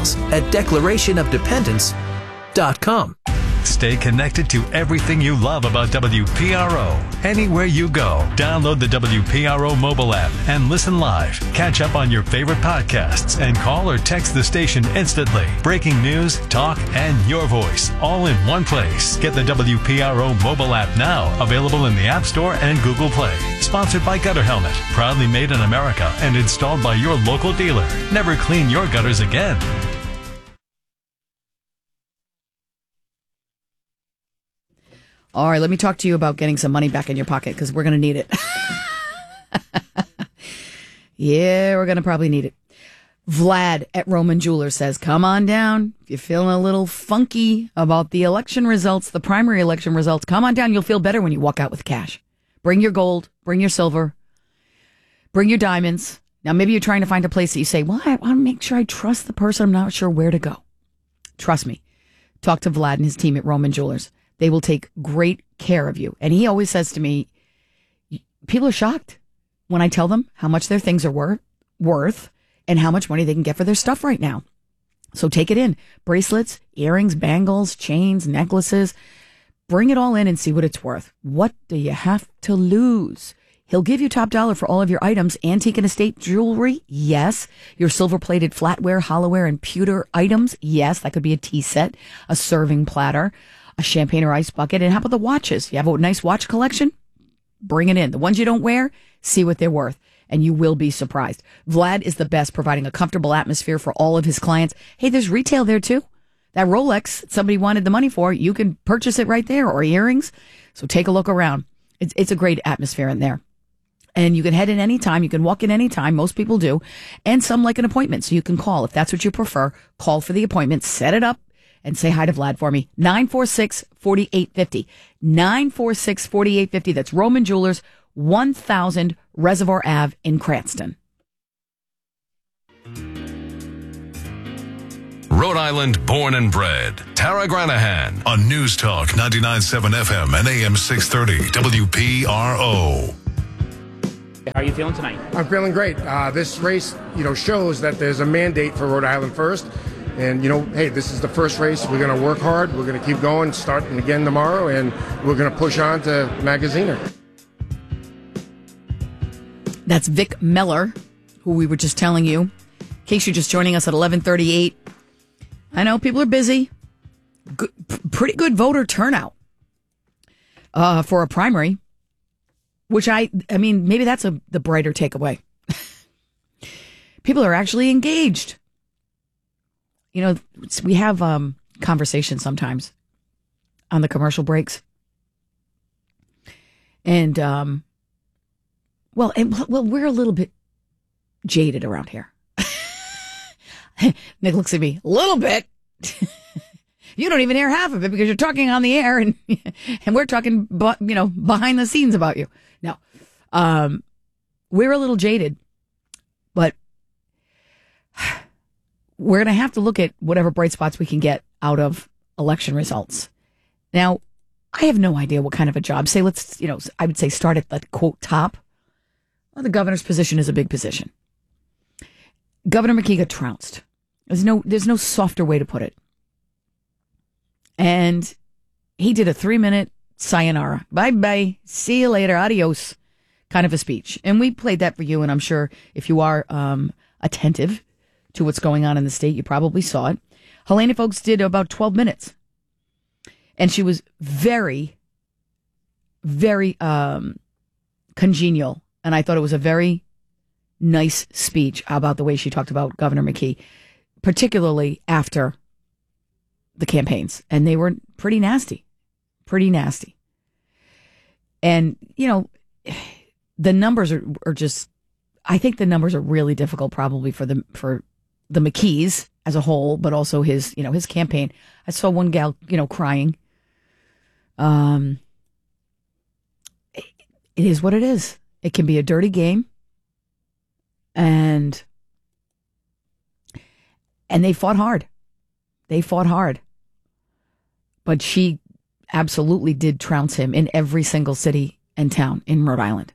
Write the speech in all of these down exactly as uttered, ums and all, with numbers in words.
details at declaration of dependence dot com. Stay connected to everything you love about W P R O. Anywhere you go, download the W P R O mobile app and listen live. Catch up on your favorite podcasts and call or text the station instantly. Breaking news, talk, and your voice, all in one place. Get the W P R O mobile app now, available in the App Store and Google Play. Sponsored by Gutter Helmet, proudly made in America and installed by your local dealer. Never clean your gutters again. All right, let me talk to you about getting some money back in your pocket because we're going to need it. Yeah, we're going to probably need it. Vlad at Roman Jewelers says, come on down. If you're feeling a little funky about the election results, the primary election results, come on down. You'll feel better when you walk out with cash. Bring your gold, bring your silver, bring your diamonds. Now, maybe you're trying to find a place that you say, well, I want to make sure I trust the person. I'm not sure where to go. Trust me. Talk to Vlad and his team at Roman Jewelers. They will take great care of you. And he always says to me, people are shocked when I tell them how much their things are worth, worth and how much money they can get for their stuff right now. So take it in. Bracelets, earrings, bangles, chains, necklaces. Bring it all in and see what it's worth. What do you have to lose? He'll give you top dollar for all of your items. Antique and estate jewelry? Yes. Your silver-plated flatware, hollowware, and pewter items? Yes. That could be a tea set, a serving platter, a champagne or ice bucket. And how about the watches? You have a nice watch collection? Bring it in. The ones you don't wear, see what they're worth, and you will be surprised. Vlad is the best, providing a comfortable atmosphere for all of his clients. Hey, there's retail there too. That Rolex somebody wanted the money for, you can purchase it right there, or earrings. So take a look around. It's, it's a great atmosphere in there. And you can head in anytime. You can walk in anytime. Most people do. And some like an appointment. So you can call. If that's what you prefer, call for the appointment, set it up, and say hi to Vlad for me. nine four six, four eight five zero. nine four six, four eight five zero. That's Roman Jewelers, one thousand Reservoir Avenue in Cranston. Rhode Island born and bred. Tara Granahan on News Talk ninety-nine point seven F M and A M six thirty W P R O. How are you feeling tonight? I'm feeling great. Uh, this race, you know, shows that there's a mandate for Rhode Island First. And, you know, hey, this is the first race. We're going to work hard. We're going to keep going, starting again tomorrow, and we're going to push on to Magaziner. That's Vic Meller, who we were just telling you. In case you're just joining us at eleven thirty-eight. I know people are busy. Good, pretty good voter turnout uh, for a primary. Which I, I mean, maybe that's a the brighter takeaway. People are actually engaged. You know, we have um, conversations sometimes on the commercial breaks, and um, well, and, well, we're a little bit jaded around here. Nick looks at me, a little bit. You don't even hear half of it because you're talking on the air, and and we're talking, you know, behind the scenes about you. No, um, we're a little jaded, but we're going to have to look at whatever bright spots we can get out of election results. Now, I have no idea what kind of a job. Say, let's, you know, I would say start at the quote top. Well, the governor's position is a big position. Governor McKee got trounced. There's no, there's no softer way to put it. And he did a three minute sayonara. Bye bye. See you later. Adios. Kind of a speech. And we played that for you. And I'm sure if you are um, attentive to what's going on in the state, you probably saw it. Helena Folks did about twelve minutes. And she was very, very um, congenial. And I thought it was a very nice speech about the way she talked about Governor McKee, particularly after the campaigns. And they were pretty nasty, pretty nasty. And, you know, the numbers are, are just, I think the numbers are really difficult probably for the, for the McKees as a whole, but also his, you know, his campaign. I saw one gal, you know, crying. Um, it is what it is. It can be a dirty game. And, and they fought hard. They fought hard. But she absolutely did trounce him in every single city and town in Rhode Island.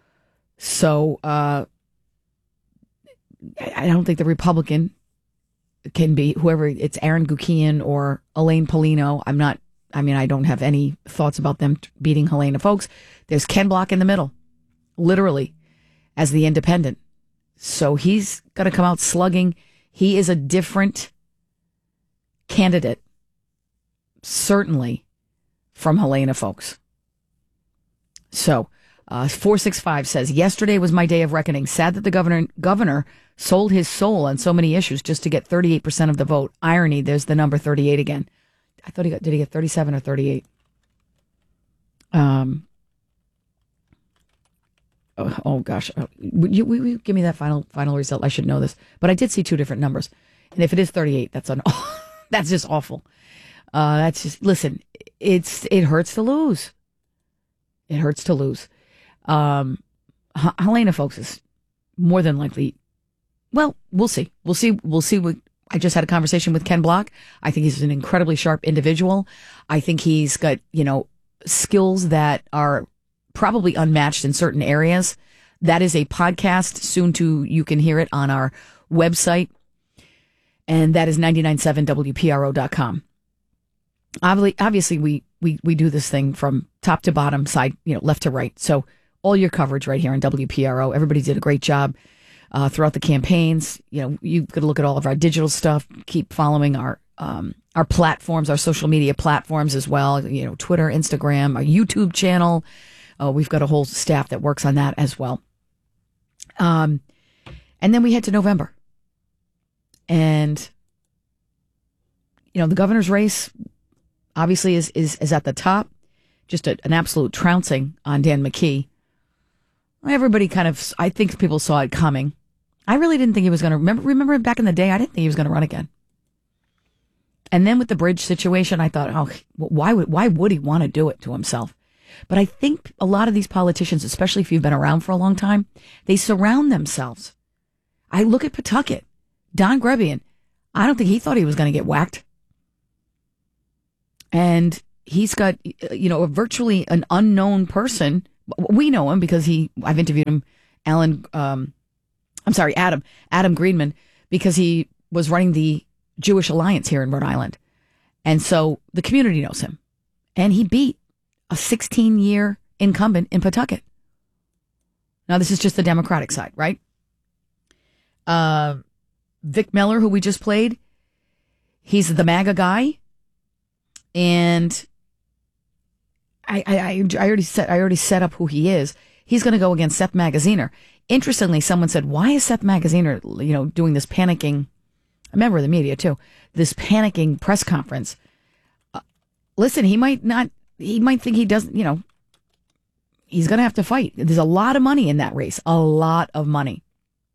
So, uh, I don't think the Republican can be whoever, it's Aaron Gukian or Elaine Polino. I'm not, I mean, I don't have any thoughts about them beating Helena Foulkes. There's Ken Block in the middle, literally, as the independent. So he's going to come out slugging. He is a different candidate, certainly, from Helena Foulkes. So, uh, four six five says, yesterday was my day of reckoning. Sad that the governor governor sold his soul on so many issues just to get thirty-eight percent of the vote. Irony, there's the number thirty-eight again. I thought he got, did he get thirty-seven or thirty-eight? Um. Oh, oh gosh. Oh, would you, would you give me that final final result? I should know this. But I did see two different numbers. And if it is thirty-eight, that's an that's just awful. Uh, that's just, listen, it's it hurts to lose. It hurts to lose. Um, H- Helena Foulkes is more than likely, well, we'll see. We'll see. We'll see. What, I just had a conversation with Ken Block. I think he's an incredibly sharp individual. I think he's got, you know, skills that are probably unmatched in certain areas. That is a podcast. Soon to, you can hear it on our website. And that is nine nine seven W P R O dot com. Obviously, obviously we, we, we do this thing from top to bottom, side, you know, left to right. So all your coverage right here on W P R O. Everybody did a great job uh, throughout the campaigns. You know, you could look at all of our digital stuff. Keep following our um, our platforms, our social media platforms as well. You know, Twitter, Instagram, our YouTube channel. Uh, we've got a whole staff that works on that as well. Um, and then we head to November. And, you know, the governor's race obviously is, is, is at the top. Just a, an absolute trouncing on Dan McKee. Everybody kind of, I think people saw it coming. I really didn't think he was going to, remember, remember back in the day, I didn't think he was going to run again. And then with the bridge situation, I thought, oh, why would, why would he want to do it to himself? But I think a lot of these politicians, especially if you've been around for a long time, they surround themselves. I look at Pawtucket, Don Grebbian. I don't think he thought he was going to get whacked. And he's got, you know, virtually an unknown person. We know him because he, I've interviewed him, Alan, um, I'm sorry, Adam, Adam Greenman, because he was running the Jewish Alliance here in Rhode Island. And so the community knows him. And he beat a sixteen-year incumbent in Pawtucket. Now, this is just the Democratic side, right? Uh, Vic Miller, who we just played, he's the MAGA guy. And I, I, I already set, I already set up who he is. He's going to go against Seth Magaziner. Interestingly, someone said, why is Seth Magaziner, you know, doing this panicking, a member of the media too, this panicking press conference? Uh, listen, he might not, he might think he doesn't, you know, he's going to have to fight. There's a lot of money in that race, a lot of money.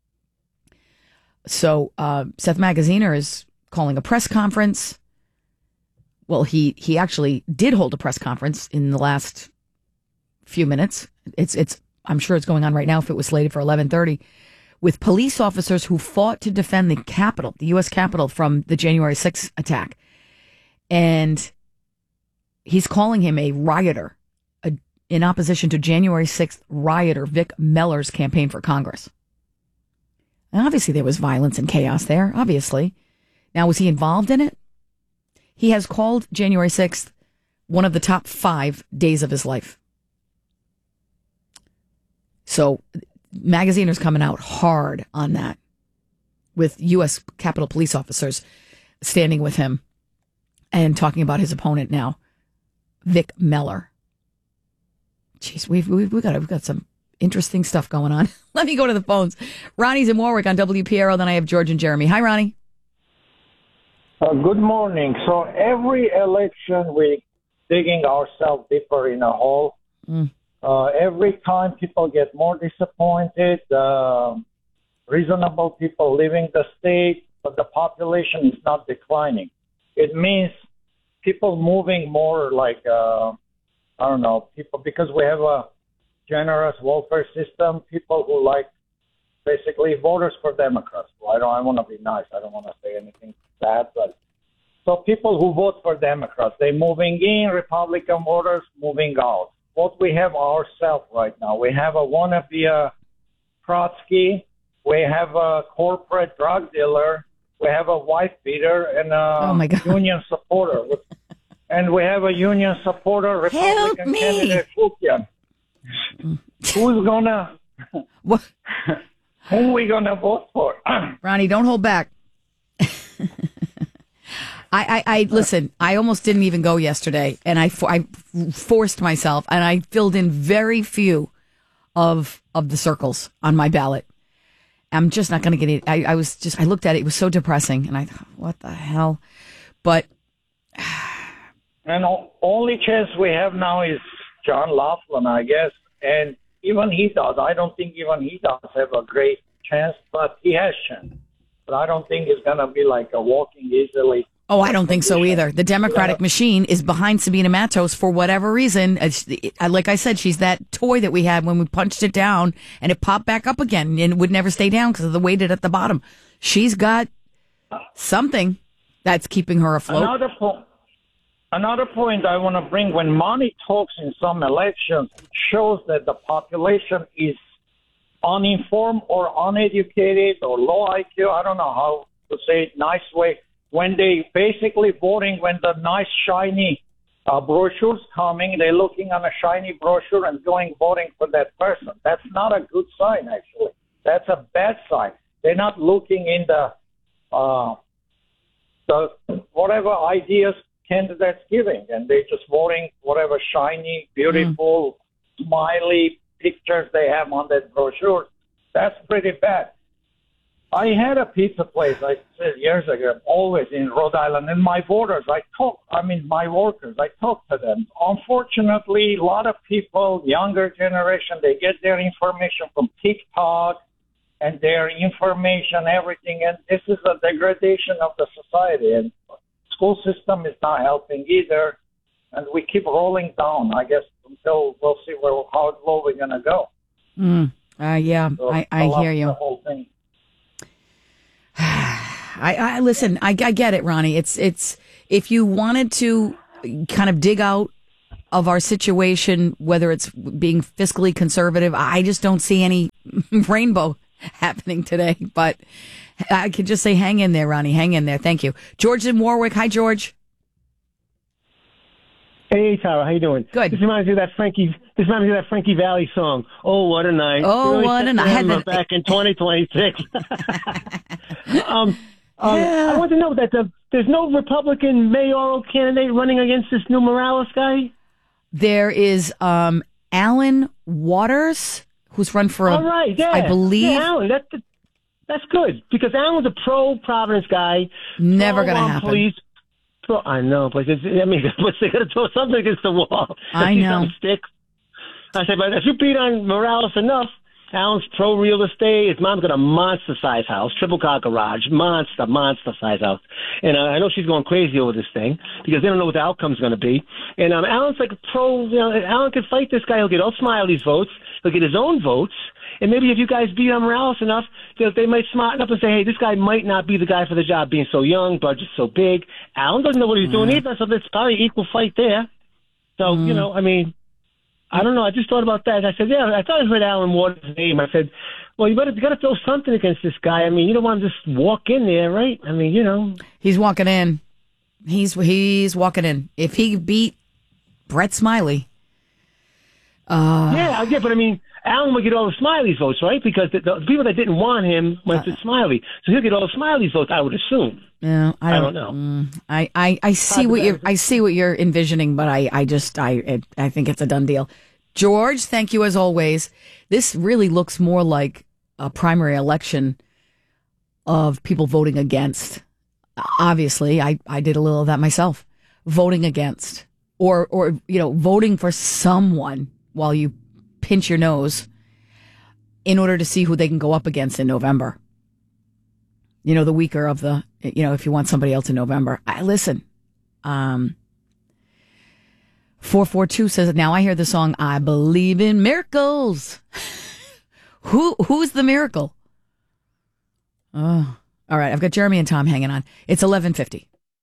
So uh, Seth Magaziner is calling a press conference. Well, he, he actually did hold a press conference in the last few minutes. It's, it's, I'm sure it's going on right now if it was slated for eleven thirty, with police officers who fought to defend the Capitol, the U S Capitol, from the January sixth attack. And he's calling him a rioter, a, in opposition to January sixth rioter Vic Miller's campaign for Congress. And obviously there was violence and chaos there, obviously. Now, was he involved in it? He has called January sixth one of the top five days of his life. So Magaziner's coming out hard on that, with U S Capitol police officers standing with him and talking about his opponent now, Vic Miller. Jeez, we've, we've, we've, got, we've got some interesting stuff going on. Let me go to the phones. Ronnie's in Warwick on W P R O. Then I have George and Jeremy. Hi, Ronnie. Uh, good morning. So every election we digging ourselves deeper in a hole. Mm. Uh, every time people get more disappointed, uh, reasonable people leaving the state, but the population is not declining. It means people moving more like, uh, I don't know, people, because we have a generous welfare system, people who like basically voters for Democrats. Well, I don't, I want to be nice. I don't want to say anything bad, but so people who vote for Democrats, they moving in, Republican voters moving out. What we have ourselves right now, we have a wannabe uh, Trotsky, we have a corporate drug dealer, We have a wife beater and a Oh, my God. union supporter. And we have a union supporter, Republican me. candidate, Fukian. Who's gonna, What? who we gonna vote for? Ronnie, don't hold back. I, I, I listen. I almost didn't even go yesterday, and I, I forced myself, and I filled in very few of of the circles on my ballot. I'm just not going to get it. I, I was just. I looked at it. It was so depressing, and I thought, what the hell? But And the only chance we have now is John Laughlin, I guess. And even he does. I don't think even he does have a great chance, but he has chance. But I don't think it's going to be like a walking easily. oh, I don't think so either. The Democratic Yeah. machine is behind Sabina Matos for whatever reason. It's, like I said, she's that toy that we had when we punched it down, and it popped back up again, and it would never stay down because of the weight at the bottom. She's got something that's keeping her afloat. Another point. Another point I want to bring, when Monty talks in some elections, it shows that the population is uninformed or uneducated or low I Q. I don't know how to say it nice way. When they basically voting, when the nice shiny uh, brochure's coming, they're looking on a shiny brochure and going voting for that person. That's not a good sign, actually. That's a bad sign. They're not looking in the, uh, the whatever ideas candidates giving, and they're just voting whatever shiny, beautiful, mm. smiley pictures they have on that brochure. That's pretty bad. I had a pizza place, I said years ago, always in Rhode Island, and my voters, I talk, I mean, my workers, I talk to them. Unfortunately, a lot of people, younger generation, they get their information from TikTok and their information, everything, and this is a degradation of the society, and school system is not helping either, and we keep rolling down, I guess, until we'll see where, how low we're going to go. Mm. Uh, yeah, So I, I love hear you. The whole thing. I, I listen. I, I get it, Ronnie. It's it's if you wanted to kind of dig out of our situation, whether it's being fiscally conservative, I just don't see any rainbow happening today. But I could just say, hang in there, Ronnie. Hang in there. Thank you, George in Warwick. Hi, George. Hey, Tara, how you doing? Good. This reminds me of that Frankie. This reminds me of that Frankie Valli song. Oh, what a night! Oh, Really what a set night. the I had hammer the- back in twenty twenty-six. um, um, Yeah. I want to know that the, there's no Republican mayoral candidate running against this new Morales guy. There is um, Alan Waters, who's run for a, All right, yeah, I believe. yeah, Alan. That's that's good because Alan's a pro-Providence guy. Never pro, gonna um, happen. Police. Pro, I know, but it's, I mean, but they got to throw something against the wall. I He's know. on sticks. I said, but if you beat on Morales enough, Alan's pro real estate. His mom's got a monster size house, triple car garage, monster, monster size house. And uh, I know she's going crazy over this thing because they don't know what the outcome's going to be. And um, Alan's like a pro. You know, Alan could fight this guy. He'll get all Smiley's votes. He'll get his own votes. And maybe if you guys beat on Morales enough, they, they might smarten up and say, hey, this guy might not be the guy for the job, being so young, budget's so big. Alan doesn't know what he's doing either, so it's probably equal fight there. So, mm. you know, I mean, I don't know. I just thought about that. I said, yeah, I thought I heard Alan Waters' name. I said, well, you better you got to throw something against this guy. I mean, you don't want to just walk in there, right? I mean, you know. He's walking in. He's he's walking in. If he beat Brett Smiley. Uh, yeah, yeah, but I mean, Alan would get all the Smiley's votes, right? Because the, the people that didn't want him went uh, to Smiley. So he'll get all the Smiley's votes, I would assume. Yeah, I don't, I don't know. Mm, I, I, I see what you're I see what you're envisioning, but I, I just I it, I think it's a done deal. George, thank you as always. This really looks more like a primary election of people voting against. Obviously, I, I did a little of that myself. Voting against. Or or you know, voting for someone while you pinch your nose in order to see who they can go up against in November. You know, the weaker of the, you know, if you want somebody else in November. I listen. Um, four four two says, now I hear the song, I Believe in Miracles. Who Who's the miracle? Oh, all right. I've got Jeremy and Tom hanging on. It's eleven fifty.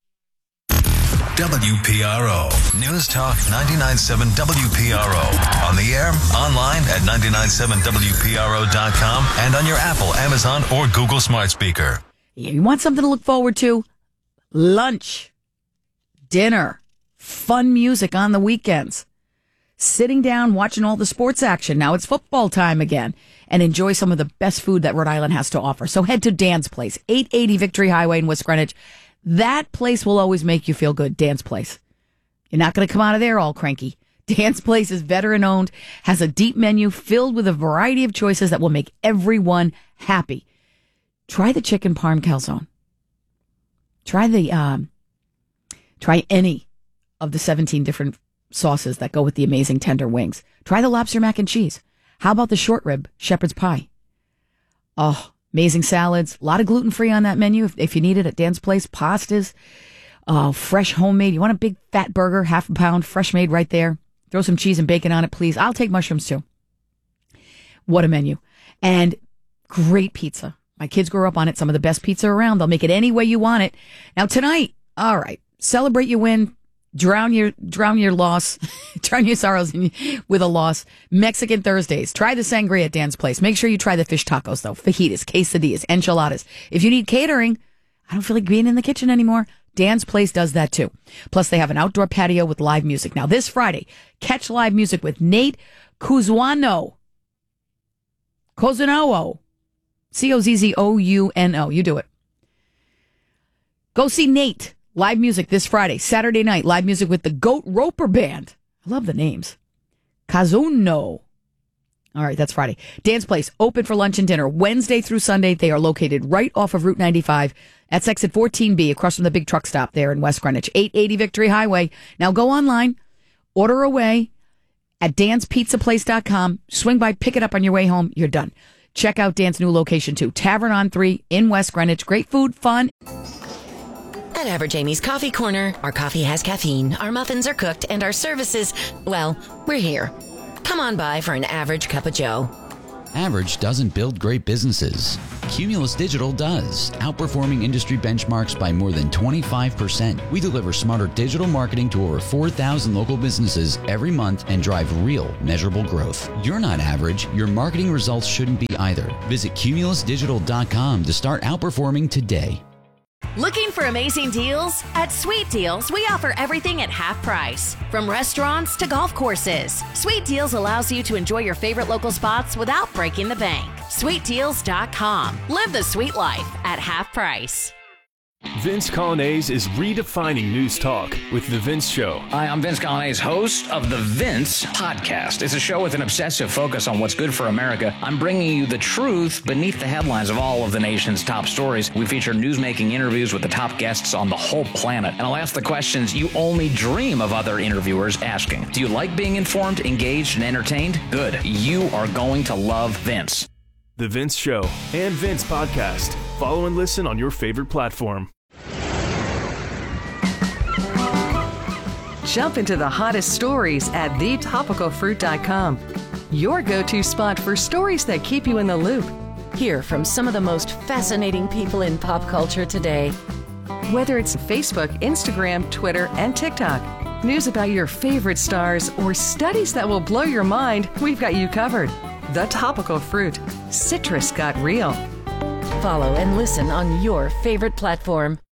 W P R O. News Talk ninety-nine point seven W P R O. On the air, online at nine nine seven W P R O dot com, and on your Apple, Amazon, or Google smart speaker. You want something to look forward to? Lunch, dinner, fun music on the weekends. Sitting down, watching all the sports action. Now it's football time again. And enjoy some of the best food that Rhode Island has to offer. So head to Dan's Place, eight eighty Victory Highway in West Greenwich. That place will always make you feel good, Dan's Place. You're not going to come out of there all cranky. Dan's Place is veteran-owned, has a deep menu filled with a variety of choices that will make everyone happy. Try the chicken parm calzone. Try the, um, try any of the seventeen different sauces that go with the amazing tender wings. Try the lobster mac and cheese. How about the short rib shepherd's pie? Oh, amazing salads. A lot of gluten-free on that menu if, if you need it at Dan's Place. Pastas, uh, fresh homemade. You want a big fat burger, half a pound, fresh made right there. Throw some cheese and bacon on it, please. I'll take mushrooms too. What a menu. And great pizza. My kids grew up on it. Some of the best pizza around. They'll make it any way you want it. Now tonight, all right, celebrate your win. Drown your drown your loss, drown your sorrows in, with a loss. Mexican Thursdays. Try the sangria at Dan's Place. Make sure you try the fish tacos, though. Fajitas, quesadillas, enchiladas. If you need catering, I don't feel like being in the kitchen anymore. Dan's Place does that, too. Plus, they have an outdoor patio with live music. Now, this Friday, catch live music with Nate Cozuano. Cozuano. C O Z Z O U N O. You do it. Go see Nate. Live music this Friday. Saturday night, live music with the Goat Roper Band. I love the names. Kazuno. All right, that's Friday. Dan's Place, open for lunch and dinner. Wednesday through Sunday, they are located right off of Route ninety-five. That's exit fourteen B, across from the big truck stop there in West Greenwich. eight eighty Victory Highway. Now go online, order away at dans pizza place dot com. Swing by, pick it up on your way home. You're done. Check out Dan's new location, too. Tavern on three in West Greenwich. Great food, fun. At Average Amy's Coffee Corner, our coffee has caffeine, our muffins are cooked, and our services, well, we're here. Come on by for an average cup of joe. Average doesn't build great businesses. Cumulus Digital does, outperforming industry benchmarks by more than twenty-five percent. We deliver smarter digital marketing to over four thousand local businesses every month and drive real, measurable growth. You're not average. Your marketing results shouldn't be either. Visit cumulus digital dot com to start outperforming today. Looking for amazing deals? At Sweet Deals, we offer everything at half price. From restaurants to golf courses, Sweet Deals allows you to enjoy your favorite local spots without breaking the bank. sweet deals dot com. Live the sweet life at half price. Vince Colonnese is redefining news talk with The Vince Show. Hi, I'm Vince Colonnese, host of The Vince Podcast. It's a show with an obsessive focus on what's good for America. I'm bringing you the truth beneath the headlines of all of the nation's top stories. We feature newsmaking interviews with the top guests on the whole planet. And I'll ask the questions you only dream of other interviewers asking. Do you like being informed, engaged, and entertained? Good. You are going to love Vince. The Vince Show and Vince Podcast. Follow and listen on your favorite platform. Jump into the hottest stories at the topical fruit dot com. Your go-to spot for stories that keep you in the loop. Hear from some of the most fascinating people in pop culture today. Whether it's Facebook, Instagram, Twitter, and TikTok, news about your favorite stars, or studies that will blow your mind, we've got you covered. The Topical Fruit. Citrus got real. Follow and listen on your favorite platform.